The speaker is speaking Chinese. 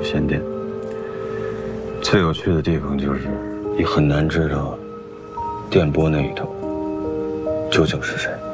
线电。最有趣的地方就是，你很难知道电波那一头究竟是谁。